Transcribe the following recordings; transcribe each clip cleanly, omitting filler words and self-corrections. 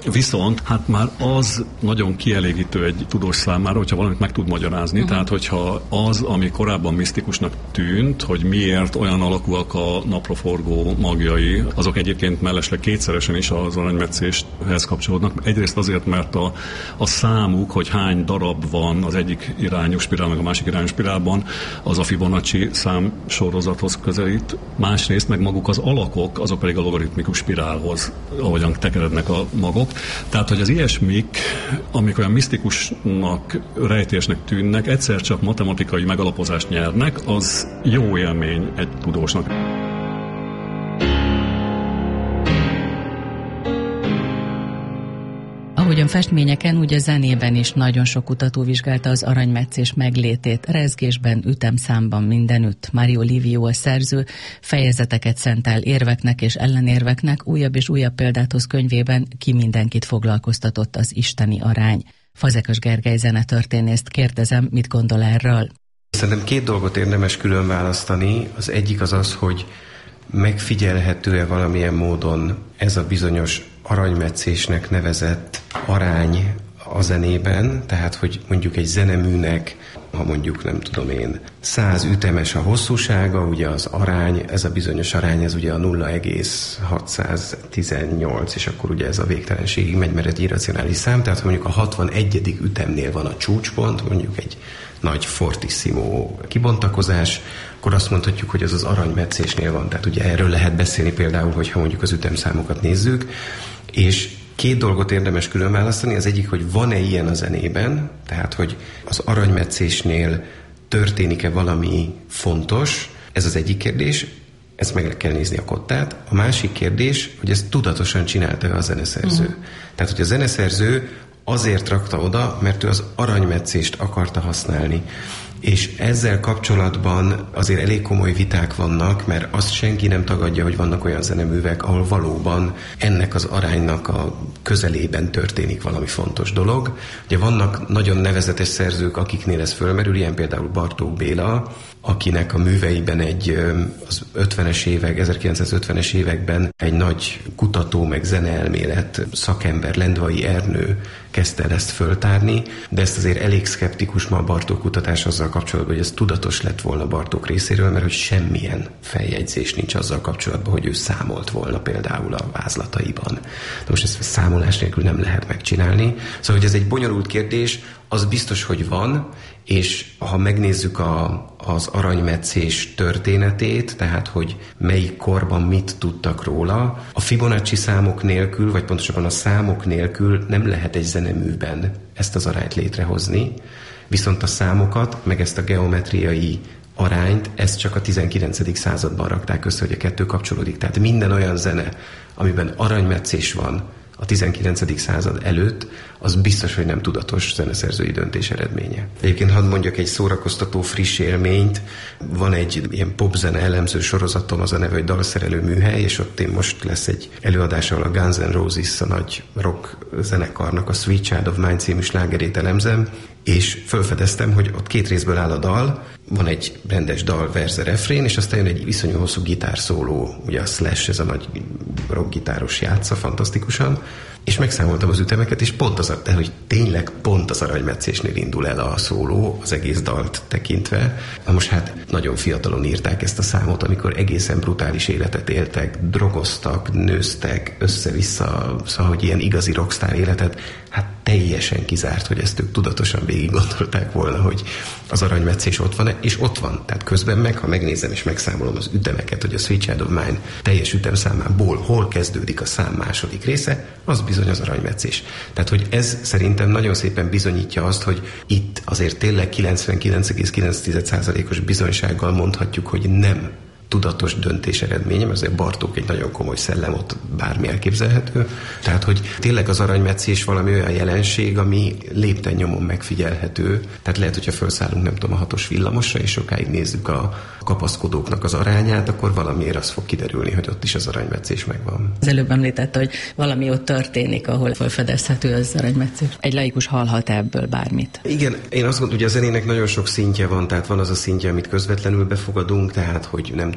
Viszont hát már az nagyon kielégítő egy tudós számára, hogyha valamit meg tud magyarázni, tehát hogyha az, ami korábban misztikusnak tűnt, hogy miért olyan alakúak a napraforgó magjai, azok egyébként mellesleg kétszeresen is az aranymetszéshez kapcsolódnak. Egyrészt azért, mert a számuk, hogy hány darab van az egyik irányú spirál, meg a másik irányú spirálban, az a Fibonacci számsorozathoz közelít. Másrészt meg maguk az alakok, azok pedig a logaritmikus spirálhoz, ahogyan tekerednek a magok. Tehát, hogy az ilyesmik, amik olyan misztikusnak, rejtésnek tűnnek, egyszer csak matematikai megalapozást nyernek, az jó élmény egy tudósnak. Ahogyan festményeken, úgy a zenében is nagyon sok kutató vizsgálta az aranymetszés meglétét, rezgésben, ütemszámban, mindenütt. Mario Livio a szerző fejezeteket szentel érveknek és ellenérveknek, újabb és újabb példát hoz könyvében, ki mindenkit foglalkoztatott az isteni arány. Fazekas Gergely zenetörténészt kérdezem, mit gondol erről? Szerintem két dolgot érdemes külön választani. Az egyik az, hogy megfigyelhető-e valamilyen módon ez a bizonyos aranymetszésnek nevezett arány a zenében, tehát hogy mondjuk egy zeneműnek, ha mondjuk nem tudom én, 100 ütemes a hosszúsága, ugye az arány, ez a bizonyos arány, ez ugye a 0,618, és akkor ugye ez a végtelenségig megy, mert egy irracionális szám, tehát ha mondjuk a 61. ütemnél van a csúcspont, mondjuk egy nagy fortissimo kibontakozás, akkor azt mondhatjuk, hogy ez az aranymetszésnél van. Tehát ugye erről lehet beszélni például, hogyha mondjuk az ütemszámokat nézzük, és két dolgot érdemes külön választani. Az egyik, hogy van-e ilyen a zenében, tehát hogy az aranymetszésnél történik-e valami fontos, ez az egyik kérdés, ezt meg kell nézni a kottát. A másik kérdés, hogy ezt tudatosan csinálta a zeneszerző. Tehát, hogy a zeneszerző azért rakta oda, mert ő az aranymetszést akarta használni. És ezzel kapcsolatban azért elég komoly viták vannak, mert azt senki nem tagadja, hogy vannak olyan zeneművek, ahol valóban ennek az aránynak a közelében történik valami fontos dolog. Ugye vannak nagyon nevezetes szerzők, akiknél ez fölmerül, ilyen például Bartók Béla, akinek a műveiben az 50-es évek, 1950-es években egy nagy kutató, meg zeneelmélet szakember, Lendvai Ernő kezdte el ezt föltárni, de ezt azért elég szkeptikus ma a Bartók kutatás azzal kapcsolatban, hogy ez tudatos lett volna Bartók részéről, mert hogy semmilyen feljegyzés nincs azzal kapcsolatban, hogy ő számolt volna például a vázlataiban. De most ezt számolás nélkül nem lehet megcsinálni. Szóval, hogy ez egy bonyolult kérdés, az biztos, hogy van, és ha megnézzük az aranymetszés történetét, tehát hogy melyik korban mit tudtak róla, a Fibonacci számok nélkül, vagy pontosabban a számok nélkül nem lehet egy zeneműben ezt az arányt létrehozni, viszont a számokat, meg ezt a geometriai arányt, ezt csak a 19. században rakták össze, hogy a kettő kapcsolódik. Tehát minden olyan zene, amiben aranymetszés van a 19. század előtt, az biztos, hogy nem tudatos zeneszerzői döntés eredménye. Egyébként hadd mondjak egy szórakoztató friss élményt. Van egy ilyen popzene elemző sorozatom, az a neve, hogy Dalszerelő műhely, és ott én most lesz egy előadás, ahol a Guns N' Roses, a nagy rock zenekarnak a Sweet Child of Mine című slágerét elemzem, és felfedeztem, hogy ott két részből áll a dal, van egy rendes dal, verze, refrén, és aztán jön egy iszonyú hosszú gitárszóló, ugye a Slash, ez a nagy rockgitáros játsza fantasztikusan, és megszámoltam az ütemeket, és pont az, de hogy tényleg pont az aranymetszésnél indul el a szóló, az egész dalt tekintve. Na most hát nagyon fiatalon írták ezt a számot, amikor egészen brutális életet éltek, drogoztak, nőztek, össze-vissza, szóval, hogy ilyen igazi rockstar életet, hát teljesen kizárt, hogy ezt ők tudatosan végig gondolták volna, hogy az aranymetszés ott van, és ott van. Tehát közben meg, ha megnézem és megszámolom az ütemeket, hogy a Sweet Child of Mine teljes ütemszámából hol kezdődik a szám második része, az bizony az aranymetszés. Tehát, hogy ez szerintem nagyon szépen bizonyítja azt, hogy itt azért tényleg 99,9%-os bizonysággal mondhatjuk, hogy nem tudatos döntés eredménye, mert azért Bartók egy nagyon komoly szellem, ott bármi elképzelhető. Tehát, hogy tényleg az aranymetszés valami olyan jelenség, ami lépten nyomon megfigyelhető. Tehát lehet, hogyha felszállunk, nem tudom, a 6-os villamosra, és sokáig nézzük a kapaszkodóknak az arányát, akkor valamiért az fog kiderülni, hogy ott is az aranymetszés megvan. Az előbb említette, hogy valami ott történik, ahol felfedezhető az aranymetszés. Egy laikus hallhat ebből bármit. Igen, én azt gondolom, hogy a zenének nagyon sok szintje van, tehát van az a szintje, amit közvetlenül befogadunk, tehát hogy nem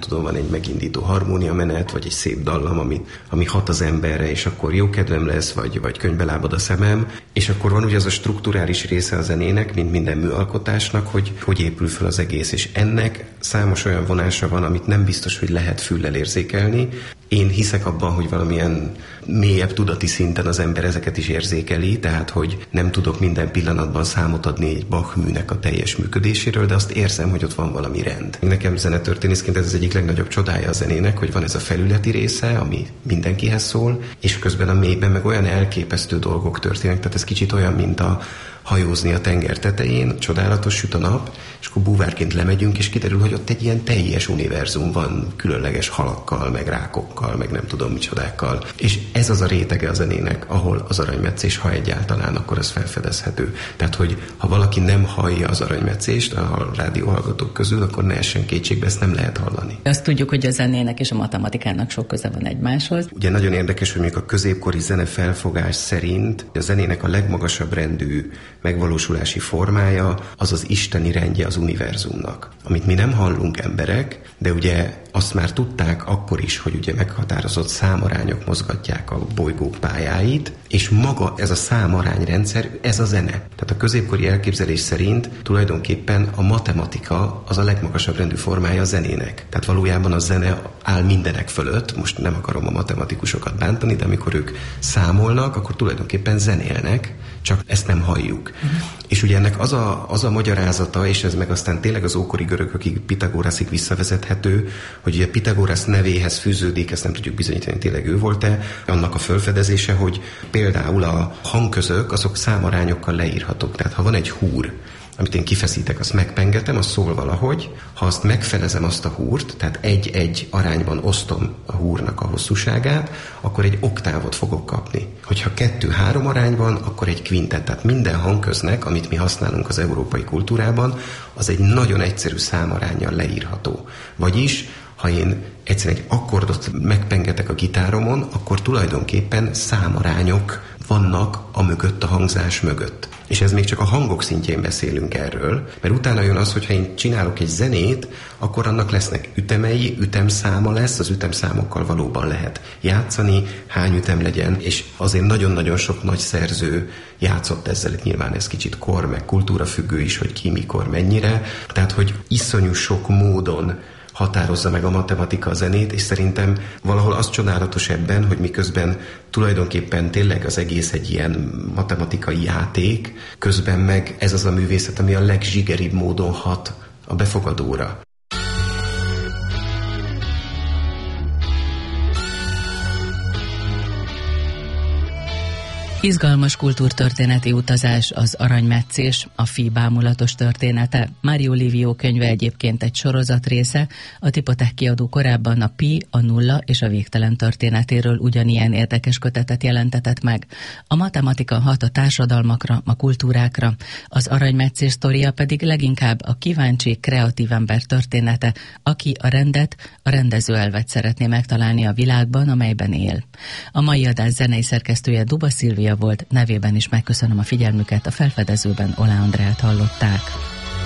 tudom, van egy megindító harmóniamenet, vagy egy szép dallam, ami hat az emberre, és akkor jó kedvem lesz, vagy könyvbe lábad a szemem, és akkor van ugye az a strukturális része a zenének, mint minden műalkotásnak, hogy épül fel az egész, és ennek számos olyan vonása van, amit nem biztos, hogy lehet füllel érzékelni. Én hiszek abban, hogy valamilyen mélyebb tudati szinten az ember ezeket is érzékeli, tehát hogy nem tudok minden pillanatban számot adni egy Bach műnek a teljes működéséről, de azt érzem, hogy ott van valami rend. Nekem zenetörténészként ez az egyik legnagyobb csodája a zenének, hogy van ez a felületi része, ami mindenkihez szól, és közben a mélyben meg olyan elképesztő dolgok történnek, tehát ez kicsit olyan, mint a hajózni a tenger tetején, csodálatos, süt a nap, és akkor búvárként lemegyünk, és kiderül, hogy ott egy ilyen teljes univerzum van, különleges halakkal, meg rákokkal, meg nem tudom micsodákkal. És ez az a rétege a zenének, ahol az aranymetszés, ha egyáltalán, akkor az felfedezhető. Tehát, hogy ha valaki nem hallja az aranymetszést a rádióhallgatók közül, akkor ne essen kétségbe, ezt nem lehet hallani. Azt tudjuk, hogy a zenének és a matematikának sok köze van egymáshoz. Ugye nagyon érdekes, hogy mondjuk a középkori zenefelfogás szerint a zenének a legmagasabb rendű megvalósulási formája az az isteni rendje az univerzumnak. Amit mi nem hallunk emberek, de ugye azt már tudták akkor is, hogy ugye meghatározott számarányok mozgatják a bolygók pályáit, és maga ez a számarányrendszer, ez a zene. Tehát a középkori elképzelés szerint tulajdonképpen a matematika az a legmagasabb rendű formája a zenének. Tehát valójában a zene áll mindenek fölött, most nem akarom a matematikusokat bántani, de amikor ők számolnak, akkor tulajdonképpen zenélnek, csak ezt nem halljuk. És ugye ennek az a magyarázata, és ez meg aztán tényleg az ókori görögökig, Pitagóraszig visszavezethető, hogy ugye Pitagorasz nevéhez fűződik, ezt nem tudjuk bizonyítani, tényleg ő volt-e, annak a felfedezése, hogy például a hangközök, azok számarányokkal leírhatók. Tehát ha van egy húr, amit én kifeszítek, azt megpengetem, az szól valahogy. Ha azt megfelezem azt a húrt, tehát 1-1 arányban osztom a húrnak a hosszúságát, akkor egy oktávot fogok kapni. Hogyha 2-3 arányban, akkor egy kvintet. Tehát minden hangköznek, amit mi használunk az európai kultúrában, az egy nagyon egyszerű számaránnyal leírható. Vagyis, ha én egyszerűen egy akkordot megpengetek a gitáromon, akkor tulajdonképpen számarányok vannak a mögött, a hangzás mögött. És ez még csak a hangok szintjén beszélünk erről, mert utána jön az, hogyha én csinálok egy zenét, akkor annak lesznek ütemei, ütemszáma lesz, az ütemszámokkal valóban lehet játszani, hány ütem legyen, és azért nagyon-nagyon sok nagy szerző játszott ezzel, nyilván ez kicsit kor, meg kultúra függő is, hogy ki, mikor, mennyire, tehát hogy iszonyú sok módon határozza meg a matematika a zenét, és szerintem valahol az csodálatos ebben, hogy miközben tulajdonképpen tényleg az egész egy ilyen matematikai játék, közben meg ez az a művészet, ami a legzsigeribb módon hat a befogadóra. Izgalmas kultúrtörténeti utazás, az aranymetszés, a fi bámulatos története. Mario Livio könyve egyébként egy sorozat része, a Tipotech kiadó korábban a pi, a nulla és a végtelen történetéről ugyanilyen érdekes kötetet jelentetett meg. A matematika hat a társadalmakra, a kultúrákra, az aranymetszés sztoria pedig leginkább a kíváncsi, kreatív ember története, aki a rendet, a rendezőelvet szeretné megtalálni a világban, amelyben él. A mai adás zenei szerkesztője Duba Szilvia volt, nevében is megköszönöm a figyelmüket, a felfedezőben Olá Andreát hallották.